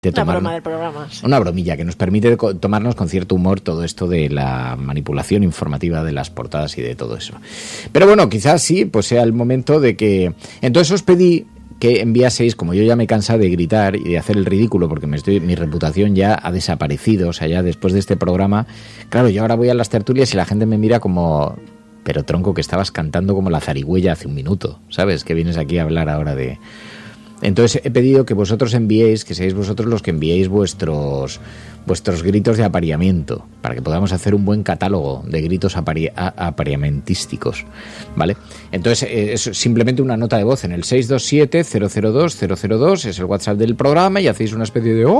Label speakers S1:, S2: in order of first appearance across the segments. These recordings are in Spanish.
S1: Una broma del programa. Sí. Una bromilla que nos permite tomarnos con cierto humor todo esto de la manipulación informativa de las portadas y de todo eso. Pero bueno, quizás sí, pues sea el momento de que... Entonces os pedí que enviaseis, como yo ya me cansa de gritar y de hacer el ridículo, porque mi reputación ya ha desaparecido, o sea, ya después de este programa, claro, yo ahora voy a las tertulias y la gente me mira como, pero tronco, que estabas cantando como la zarigüeya hace un minuto, ¿sabes? Que vienes aquí a hablar ahora de... Entonces he pedido que vosotros enviéis, que seáis vosotros los que enviéis vuestros gritos de apareamiento, para que podamos hacer un buen catálogo de gritos apareamientísticos, ¿vale? Entonces es simplemente una nota de voz en el 627-002-002, es el WhatsApp del programa, y hacéis una especie de...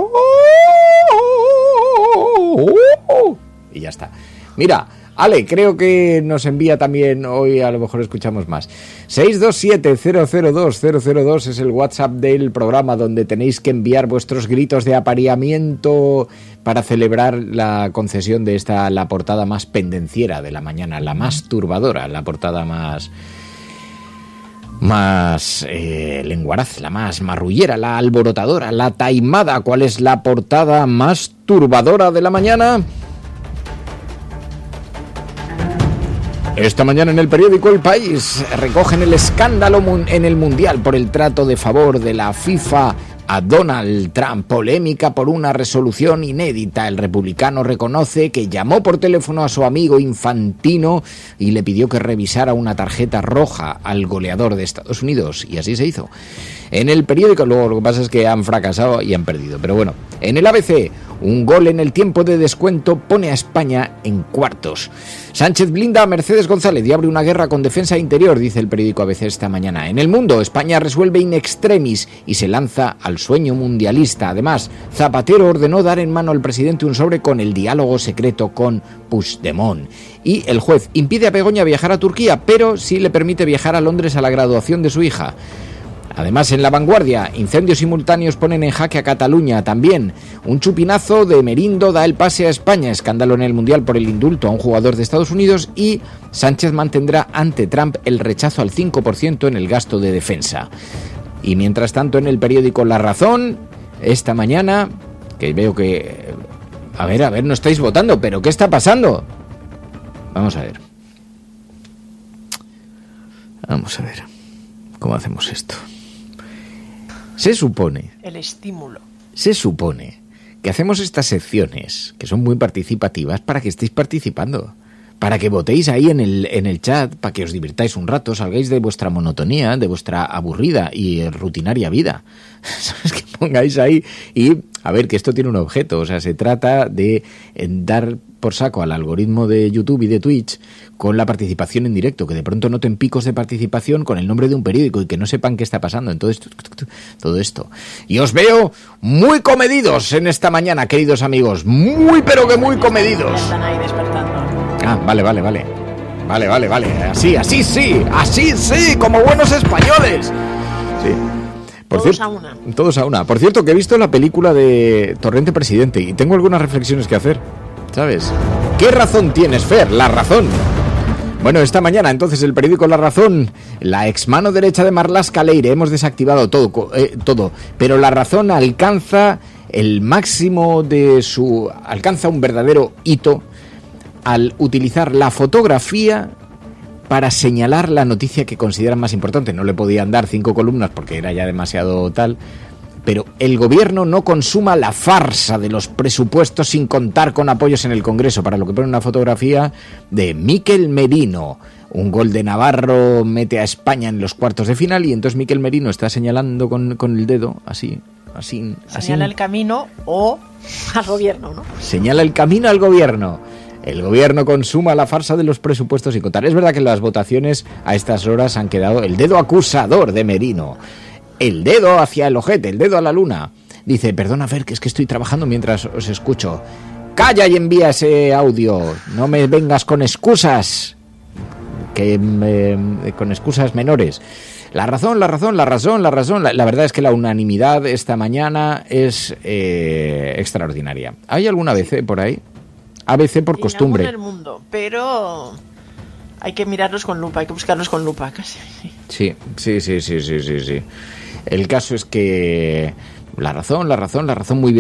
S1: y ya está. Mira... Ale, creo que nos envía también, hoy a lo mejor escuchamos más. 627-002-002 es el WhatsApp del programa donde tenéis que enviar vuestros gritos de apareamiento para celebrar la concesión de la portada más pendenciera de la mañana, la más turbadora, la portada más lenguaraz, la más marrullera, la alborotadora, la taimada. ¿Cuál es la portada más turbadora de la mañana? Esta mañana en el periódico El País recogen el escándalo en el Mundial por el trato de favor de la FIFA a Donald Trump. Polémica por una resolución inédita. El republicano reconoce que llamó por teléfono a su amigo Infantino y le pidió que revisara una tarjeta roja al goleador de Estados Unidos. Y así se hizo. En el periódico, luego lo que pasa es que han fracasado y han perdido. Pero bueno, en el ABC, un gol en el tiempo de descuento pone a España en cuartos. Sánchez blinda a Mercedes González y abre una guerra con defensa interior, dice el periódico ABC esta mañana. En el mundo, España resuelve in extremis y se lanza al sueño mundialista. Además, Zapatero ordenó dar en mano al presidente un sobre con el diálogo secreto con Puigdemont. Y el juez impide a Begoña viajar a Turquía, pero sí le permite viajar a Londres a la graduación de su hija. Además, en La Vanguardia, incendios simultáneos ponen en jaque a Cataluña. También, un chupinazo de Merindo da el pase a España. Escándalo en el Mundial por el indulto a un jugador de Estados Unidos. Y Sánchez mantendrá ante Trump el rechazo al 5% en el gasto de defensa. Y mientras tanto, en el periódico La Razón, esta mañana, que veo que... A ver, no estáis votando, pero ¿qué está pasando? Vamos a ver. ¿Cómo hacemos esto? Se supone que hacemos estas secciones, que son muy participativas, para que estéis participando, para que votéis ahí en el chat, para que os divirtáis un rato, salgáis de vuestra monotonía, de vuestra aburrida y rutinaria vida. ¿Sabes? Que pongáis ahí y, a ver, que esto tiene un objeto, o sea, se trata de dar por saco al algoritmo de YouTube y de Twitch con la participación en directo, que de pronto noten picos de participación con el nombre de un periódico y que no sepan qué está pasando. Entonces, todo esto. Y os veo muy comedidos en esta mañana, queridos amigos. Muy, pero que muy comedidos.
S2: Están ahí despertando.
S1: Ah, vale. Así sí, como buenos españoles. Sí. Todos a una. Por cierto, que he visto la película de Torrente Presidente y tengo algunas reflexiones que hacer, ¿sabes? ¿Qué razón tienes, Fer? La razón. Bueno, esta mañana, entonces, el periódico La Razón, la exmano derecha de Marlaska Leire, hemos desactivado todo, pero La Razón alcanza alcanza un verdadero hito al utilizar la fotografía para señalar la noticia que consideran más importante. No le podían dar 5 columnas porque era ya demasiado tal, pero el gobierno no consuma la farsa de los presupuestos sin contar con apoyos en el Congreso, para lo que pone una fotografía de Mikel Merino. Un gol de Navarro mete a España en los cuartos de final y entonces Mikel Merino está señalando con el dedo, así.
S2: Señala el camino o al gobierno, ¿no?
S1: Señala el camino al gobierno. El gobierno consuma la farsa de los presupuestos sin contar. Es verdad que en las votaciones a estas horas han quedado el dedo acusador de Merino. El dedo hacia el ojete, el dedo a la luna. Dice, perdona, Fer, que es que estoy trabajando mientras os escucho. Calla y envía ese audio. No me vengas con excusas. Con excusas menores. La razón. La verdad es que la unanimidad esta mañana es extraordinaria. ¿Hay alguna ABC por ahí? ABC por costumbre.
S2: En el mundo, pero hay que mirarlos con lupa, hay que buscarlos con lupa casi.
S1: Sí. El caso es que La razón muy bien.